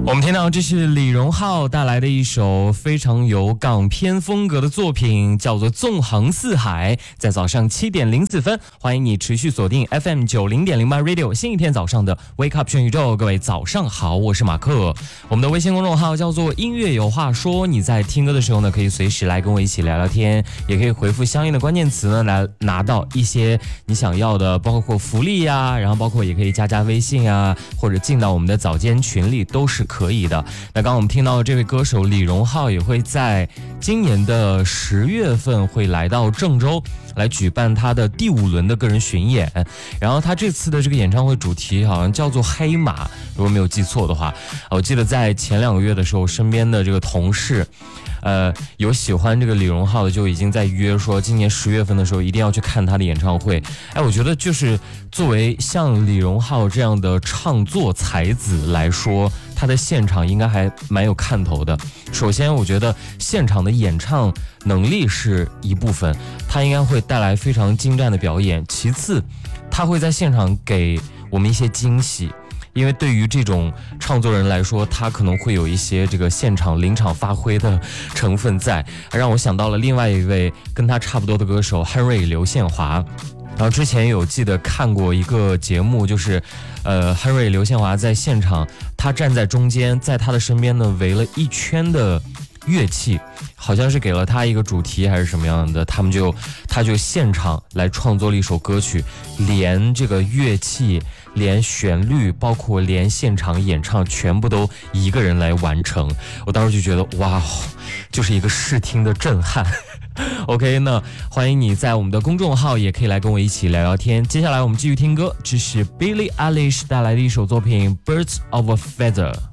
我们听到这是李荣浩带来的一首非常有港片风格的作品，叫做《纵横四海》。在早上7点04分，欢迎你持续锁定 FM 90.08 Radio 新一天早上的 Wake Up 全宇宙。各位早上好，我是马克。我们的微信公众号叫做音乐有话说，你在听歌的时候呢，可以随时来跟我一起聊聊天，也可以回复相应的关键词呢，来拿到一些你想要的，包括福利呀，然后包括也可以加微信啊，或者进到我们的早间群里都是可以的。那刚刚我们听到的这位歌手李荣浩也会在今年的10月份会来到郑州来举办他的第5轮的个人巡演，然后他这次的这个演唱会主题好像叫做黑马，如果没有记错的话。我记得在前2个月的时候，身边的这个同事有喜欢这个李荣浩的，就已经在约说今年10月份的时候一定要去看他的演唱会。我觉得就是作为像李荣浩这样的唱作才子来说，他的现场应该还蛮有看头的。首先我觉得现场的演唱能力是一部分，他应该会带来非常精湛的表演。其次他会在现场给我们一些惊喜，因为对于这种创作人来说，他可能会有一些这个现场临场发挥的成分在，让我想到了另外一位跟他差不多的歌手汉瑞刘宪华。然后之前有记得看过一个节目，就是汉瑞刘宪华在现场，他站在中间，在他的身边呢围了一圈的乐器，好像是给了他一个主题还是什么样的，他就现场来创作了一首歌曲，连这个乐器连旋律包括连现场演唱全部都一个人来完成。我当时就觉得哇，就是一个视听的震撼。OK， 那欢迎你在我们的公众号也可以来跟我一起聊聊天。接下来我们继续听歌，这是 Billie Eilish 带来的一首作品 Birds of a Feather。